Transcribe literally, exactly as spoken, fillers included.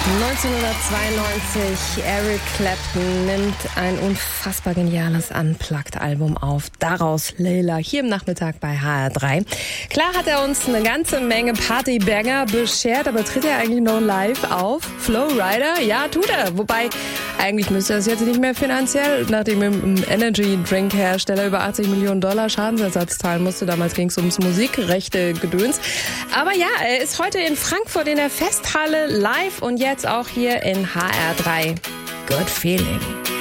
neunzehnhundertzweiundneunzig, Eric Clapton nimmt ein unfassbar geniales Unplugged-Album auf. Daraus Layla hier im Nachmittag bei H R drei. Klar hat er uns eine ganze Menge Partybanger beschert, aber tritt er eigentlich noch live auf? Flowrider? Ja, tut er. Wobei, eigentlich müsste er es jetzt nicht mehr finanziell, nachdem ein Energy-Drink-Hersteller über achtzig Millionen Dollar Schadensersatz zahlen musste. Damals ging es ums Musikrechte-Gedöns. Aber ja, er ist heute in Frankfurt in der Festhalle live und jetzt auch hier in H R drei. Good Feeling.